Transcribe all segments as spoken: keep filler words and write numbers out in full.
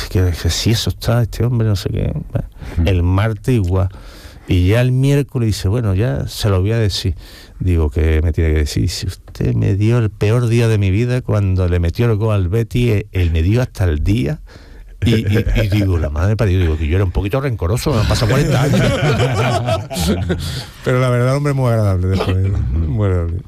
que, que si eso está, este hombre, no sé qué. El martes igual. Y ya el miércoles dice, bueno, ya se lo voy a decir. Digo, que me tiene que decir, si usted me dio el peor día de mi vida cuando le metió el gol al Betis, él me dio hasta el día. Y, y, y digo, la madre parió, digo que yo era un poquito rencoroso, me han pasado cuarenta años. Pero la verdad, hombre, muy agradable después, muy agradable.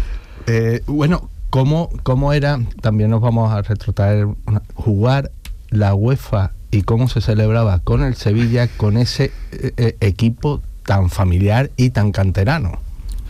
Eh, bueno, ¿cómo, ¿cómo era? También nos vamos a retrotraer, una, jugar la UEFA y cómo se celebraba con el Sevilla, con ese eh, equipo tan familiar y tan canterano.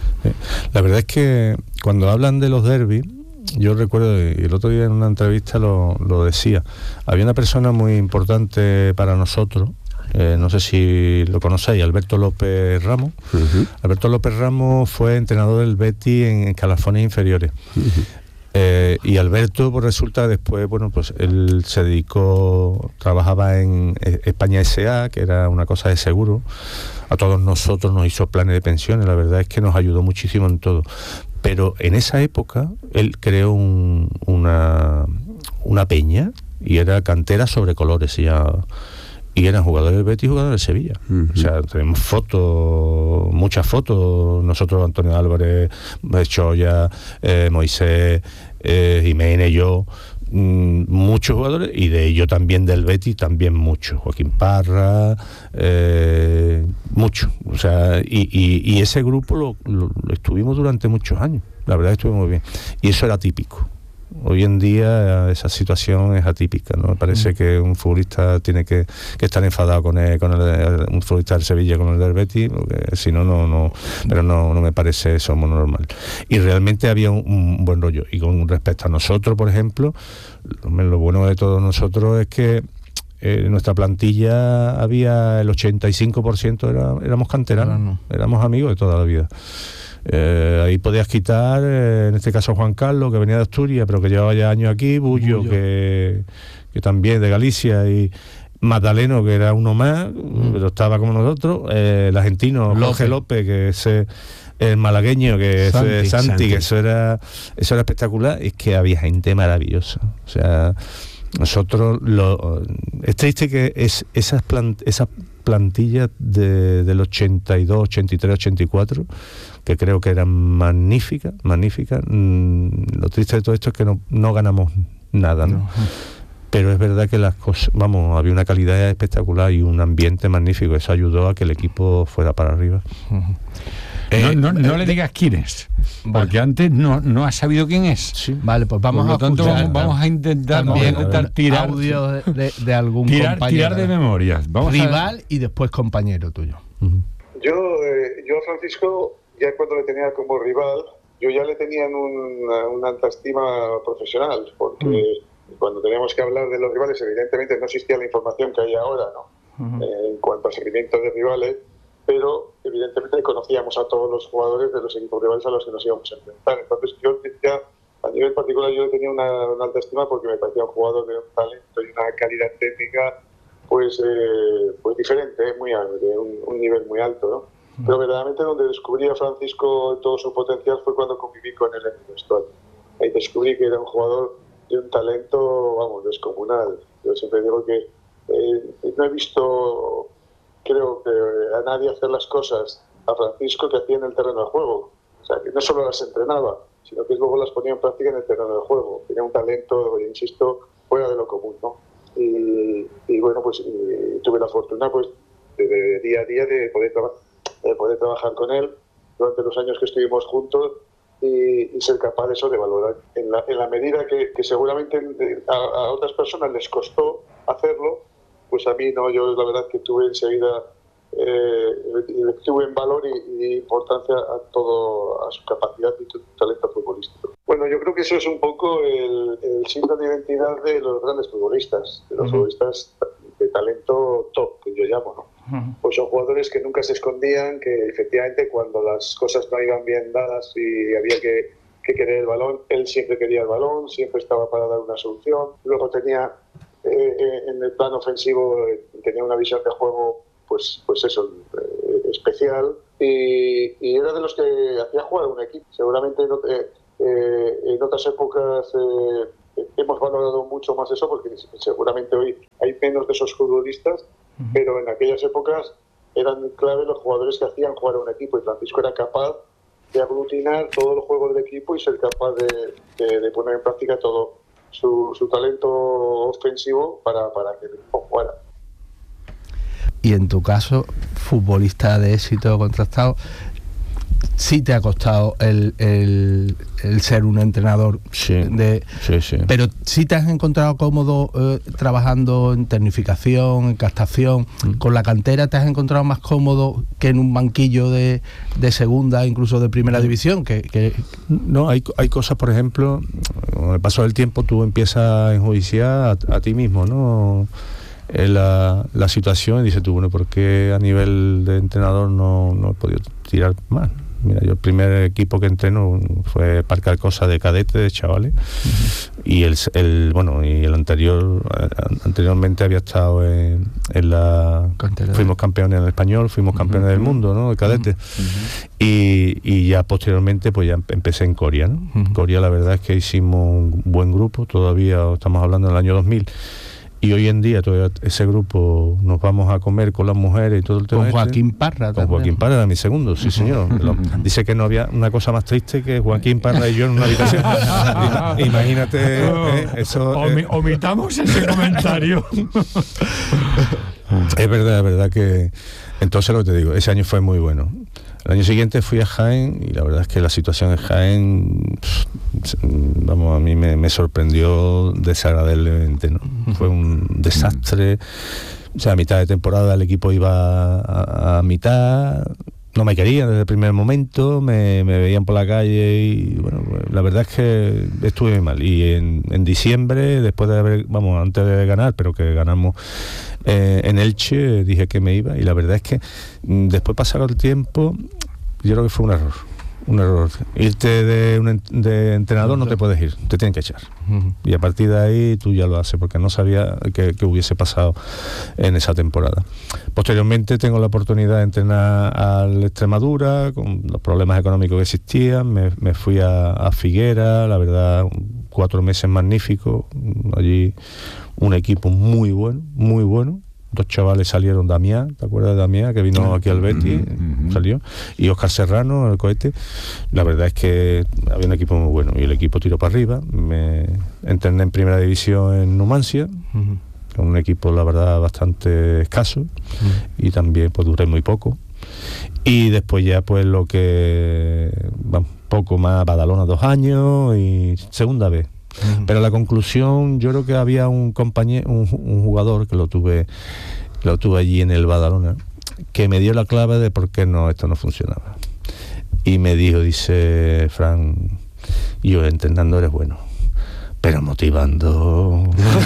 La verdad es que cuando hablan de los derbis, yo recuerdo, y el otro día en una entrevista lo, lo decía, había una persona muy importante para nosotros, eh, no sé si lo conocéis, Alberto López Ramos. Uh-huh. Alberto López Ramos fue entrenador del Betis en escalafones inferiores. Uh-huh. Eh, y Alberto, pues resulta después, bueno, pues él se dedicó, trabajaba en España S A, que era una cosa de seguro. A todos nosotros nos hizo planes de pensiones, la verdad es que nos ayudó muchísimo en todo. Pero en esa época él creó un, una, una peña, y era Cantera sobre Colores, y, ya, y eran jugadores del Betis y jugadores del Sevilla. Uh-huh. O sea, tenemos fotos, muchas fotos, nosotros, Antonio Álvarez, Choya, eh, Moisés, eh, Jiménez, yo, mmm, muchos jugadores, y de ellos también del Betis, también muchos, Joaquín Parra, eh, muchos, o sea, y, y, y ese grupo lo, lo, lo estuvimos durante muchos años, la verdad estuvimos muy bien, y eso era típico. Hoy en día esa situación es atípica, ¿no? Me parece mm. que un futbolista tiene que, que estar enfadado con, el, con el, un futbolista del Sevilla con el del Betis, porque si no, no, no, pero no, no me parece eso muy normal. Y realmente había un, un buen rollo. Y con respecto a nosotros, por ejemplo, lo, lo bueno de todos nosotros es que eh, en nuestra plantilla había el ochenta y cinco por ciento era, éramos canteranos, claro, no. éramos amigos de toda la vida. Eh, ahí podías quitar, eh, en este caso Juan Carlos, que venía de Asturias, pero que llevaba ya años aquí, Bullo, Bullo. Que, que también de Galicia, y Magdaleno, que era uno más, mm. pero estaba como nosotros, eh, el argentino López. Jorge López, que es eh, el malagueño, que es Santi, Santi, Santi, que eso era, eso era espectacular. Es que había gente maravillosa, o sea, nosotros lo, es triste que es, esas plant, esas plantillas de, del ochenta y dos, ochenta y tres, ochenta y cuatro, que creo que eran magníficas, magníficas. Mm, lo triste de todo esto es que no, no ganamos nada, ¿no? No. Pero es verdad que las cosas, vamos, había una calidad espectacular y un ambiente magnífico. Eso ayudó a que el equipo fuera para arriba. Uh-huh. Eh, no, no, no le digas quién es, porque vale. antes no, no has sabido quién es. Sí. Vale, pues vamos Por lo a tanto escuchar, vamos, vamos a intentar, también, vamos a intentar tirar audio de, de, de algún tirar, compañero. Tirar de memorias. Vamos Rival a... y después compañero tuyo. Uh-huh. Yo, eh, yo a Francisco, ya cuando le tenía como rival, yo ya le tenía en una, una alta estima profesional, porque uh-huh. cuando teníamos que hablar de los rivales, evidentemente no existía la información que hay ahora, ¿no? Uh-huh. Eh, en cuanto a seguimiento de rivales, pero evidentemente conocíamos a todos los jugadores de los equipos rivales a los que nos íbamos a enfrentar. Entonces yo ya, a nivel particular, yo tenía una, una alta estima porque me parecía un jugador de un talento y una calidad técnica pues, eh, pues diferente, muy de un, un nivel muy alto, ¿no? Pero verdaderamente donde descubrí a Francisco todo su potencial fue cuando conviví con él en el vestuario. Ahí descubrí que era un jugador de un talento, vamos, descomunal. Yo siempre digo que eh, no he visto, creo que a nadie hacer las cosas a Francisco que hacía en el terreno de juego. O sea, que no solo las entrenaba, sino que luego las ponía en práctica en el terreno de juego. Tenía un talento, insisto, fuera de lo común, ¿no? Y, y bueno, pues y tuve la fortuna, pues, de, de día a día de poder, traba- de poder trabajar con él durante los años que estuvimos juntos y, y ser capaz de eso, de valorar en la, en la medida que, que seguramente a, a otras personas les costó hacerlo, pues a mí no, yo la verdad que tuve enseguida eh, le tuve en valor y, y importancia a todo, a su capacidad y su talento futbolístico. Bueno, yo creo que eso es un poco el, el símbolo de identidad de los grandes futbolistas, de los uh-huh. futbolistas de talento top, que yo llamo, ¿no? Uh-huh. Pues son jugadores que nunca se escondían, que efectivamente cuando las cosas no iban bien dadas y había que, que querer el balón, él siempre quería el balón, siempre estaba para dar una solución. Luego tenía, eh, en el plano ofensivo, eh, tenía una visión de juego, pues, pues eso, eh, especial, y, y era de los que hacía jugar un equipo. Seguramente no, eh, eh, en otras épocas eh, hemos valorado mucho más eso, porque seguramente hoy hay menos de esos futbolistas, uh-huh. pero en aquellas épocas eran clave los jugadores que hacían jugar a un equipo, y Francisco era capaz de aglutinar todos los juegos del equipo y ser capaz de, de, de poner en práctica todo su, su talento ofensivo para, para que el equipo jugara. Y en tu caso, futbolista de éxito contrastado, sí te ha costado el, el, el ser un entrenador, sí, de, sí, sí. pero sí te has encontrado cómodo eh, trabajando en tecnificación, en captación, mm. con la cantera. ¿Te has encontrado más cómodo que en un banquillo de, de segunda, incluso de primera división? Que, que... No, hay, hay cosas, por ejemplo, con el paso del tiempo tú empiezas a enjuiciar a, a ti mismo, ¿no? La, la situación, y dices tú, bueno, ¿por qué a nivel de entrenador no, no he podido tirar más? Mira, yo el primer equipo que entreno fue Parque Alcosa de cadetes, de chavales, uh-huh. y el, el bueno y el anterior anteriormente había estado en, en la Cantera. Fuimos campeones en el español, fuimos campeones uh-huh. del mundo, ¿no? De cadetes, uh-huh. y, y ya posteriormente pues ya empecé en Coria, ¿no? Uh-huh. Coria, la verdad es que hicimos un buen grupo, todavía estamos hablando del año dos mil. Y hoy en día todavía ese grupo nos vamos a comer con las mujeres y todo el tema. Con Joaquín este. Parra Con también. Joaquín Parra era mi segundo, sí señor. Dice que no había una cosa más triste que Joaquín Parra y yo en una habitación. Imagínate eh, eso. Omi- eh. Omitamos ese comentario. Es verdad, es verdad que... Entonces lo que te digo, ese año fue muy bueno. El año siguiente fui a Jaén y la verdad es que la situación en Jaén, vamos, a mí me, me sorprendió desagradablemente, ¿no? Uh-huh. Fue un desastre. O sea, a mitad de temporada el equipo iba a, a mitad, no me querían desde el primer momento, me, me veían por la calle y bueno, la verdad es que estuve muy mal. Y en, en diciembre, después de haber, vamos, antes de ganar, pero que ganamos eh, en Elche, dije que me iba y la verdad es que después pasado el tiempo, yo creo que fue un error. Un error. Irte de, un, de entrenador no te puedes ir, te tienen que echar. Uh-huh. Y a partir de ahí tú ya lo haces, porque no sabía que, que hubiese pasado en esa temporada. Posteriormente tengo la oportunidad de entrenar al Extremadura, con los problemas económicos que existían. Me, me fui a, a Figuera, la verdad, cuatro meses magníficos. Allí un equipo muy bueno, muy bueno. Dos chavales salieron, Damián, ¿te acuerdas de Damián? Que vino aquí al Betis, uh-huh. salió, y Óscar Serrano, el cohete. La verdad es que había un equipo muy bueno, y el equipo tiró para arriba. Me entrené en primera división en Numancia, uh-huh. con un equipo, la verdad, bastante escaso, uh-huh. y también pues duré muy poco. Y después ya pues lo que, bueno, poco más, Badalona dos años, y segunda vez. Uh-huh. Pero la conclusión, yo creo que había un compañero, un, un jugador que lo tuve, lo tuve allí en el Badalona, que me dio la clave de por qué no esto no funcionaba. Y me dijo, dice, Fran, yo entrenando eres bueno, pero motivando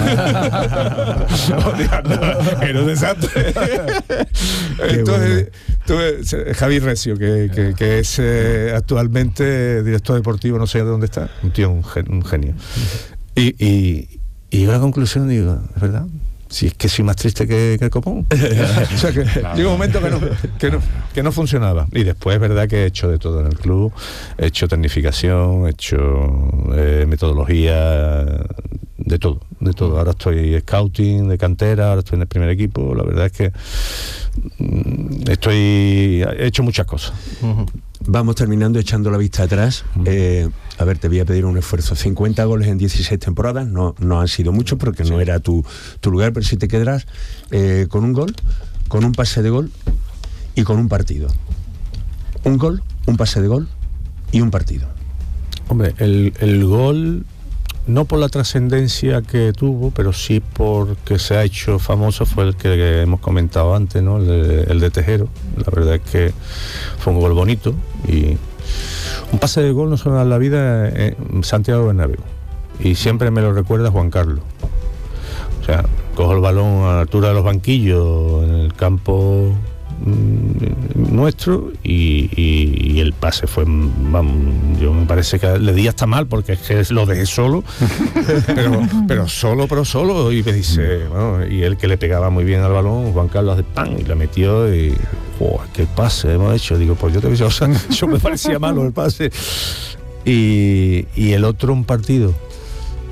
motivando era un desastre. Entonces tuve, Javi Recio, que, que, que es eh, actualmente director deportivo, no sé de dónde está, un tío, un, gen, un genio, y, y, y yo a la conclusión digo, es verdad, si es que soy más triste que, que el copón. O sea que claro. Llega un momento que no, que, no, que no funcionaba. Y después es verdad que he hecho de todo en el club, he hecho tecnificación, he hecho eh, metodología, de todo, de todo. Ahora estoy scouting de cantera, ahora estoy en el primer equipo. La verdad es que mm, estoy he hecho muchas cosas. Uh-huh. Vamos terminando echando la vista atrás. Uh-huh. Eh, a ver, te voy a pedir un esfuerzo. cincuenta goles en dieciséis temporadas, no, no han sido muchos porque sí. no era tu, tu lugar, pero si te quedarás eh, con un gol, con un pase de gol y con un partido. Un gol, un pase de gol y un partido. Hombre, el, el gol, no por la trascendencia que tuvo, pero sí porque se ha hecho famoso, fue el que hemos comentado antes, ¿no? El de, el de Tejero. La verdad es que fue un gol bonito y un pase de gol no suena en la vida en Santiago Bernabéu, y siempre me lo recuerda Juan Carlos. O sea, cojo el balón a la altura de los banquillos en el campo mmm, nuestro y, y, y el pase fue, vamos, yo me parece que le di hasta mal porque es que lo dejé solo, pero, pero solo, pero solo, y me dice, bueno, y él que le pegaba muy bien al balón, Juan Carlos hace pan y la metió y oh, qué pase hemos hecho. Digo, pues yo te aviso, o sea, yo me parecía malo el pase. Y, y el otro, un partido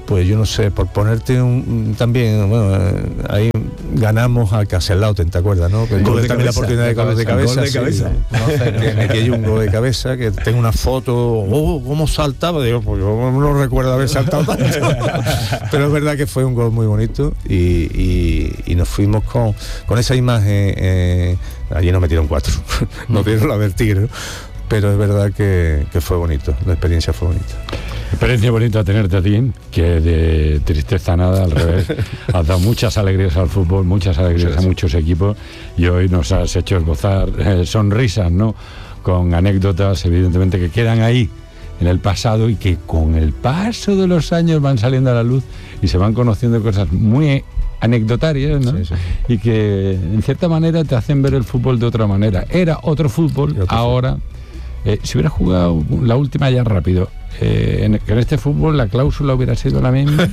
pues yo no sé, por ponerte un también, bueno, eh, ahí ganamos a Casellauten, ¿te acuerdas, no? Que tuve también la oportunidad de gol de cabeza, gol de cabeza. Sí, no sé, que metí yo un gol de cabeza, que tengo una foto, oh, cómo saltaba, digo, pues yo no recuerdo haber saltado tanto. Pero es verdad que fue un gol muy bonito y, y, y nos fuimos con, con esa imagen, eh, allí nos metieron cuatro, nos dieron la del tigre, ¿no? Pero es verdad que, que fue bonito, la experiencia fue bonita. Experiencia bonita tenerte a ti, que de tristeza nada, al revés. Has dado muchas alegrías al fútbol, muchas alegrías a muchos equipos, y hoy nos has hecho esbozar eh, sonrisas, ¿no? Con anécdotas, evidentemente, que quedan ahí, en el pasado, y que con el paso de los años van saliendo a la luz y se van conociendo cosas muy anecdotarias, ¿no? Sí, sí. Y que, en cierta manera, te hacen ver el fútbol de otra manera. Era otro fútbol, otro ahora... Fútbol. Eh, si hubiera jugado la última ya rápido, eh, en, en este fútbol la cláusula hubiera sido la misma.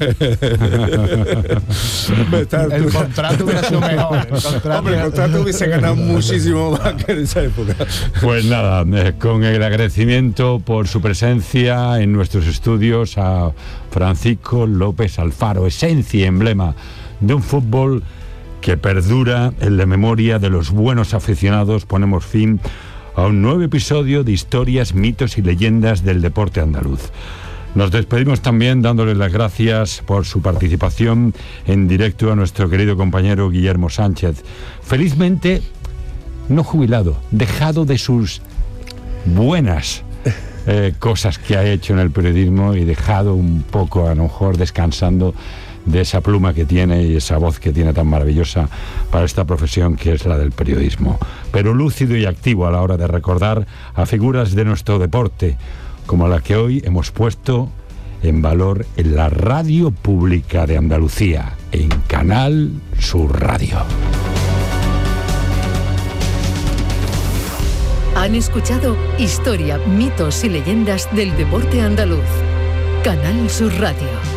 El contrato hubiera sido mejor. El contrato, Hombre, el contrato hubiese ganado muchísimo más que en esa época. Pues nada, eh, con el agradecimiento por su presencia en nuestros estudios a Francisco López Alfaro, esencia y emblema de un fútbol que perdura en la memoria de los buenos aficionados. Ponemos fin a un nuevo episodio de historias, mitos y leyendas del deporte andaluz. Nos despedimos también dándoles las gracias por su participación en directo a nuestro querido compañero Guillermo Sánchez, felizmente no jubilado, dejado de sus buenas eh, cosas que ha hecho en el periodismo y dejado un poco, a lo mejor, descansando de esa pluma que tiene y esa voz que tiene tan maravillosa para esta profesión que es la del periodismo, pero lúcido y activo a la hora de recordar a figuras de nuestro deporte, como la que hoy hemos puesto en valor en la radio pública de Andalucía, en Canal Sur Radio. Han escuchado Historia, mitos y leyendas del deporte andaluz. Canal Sur Radio.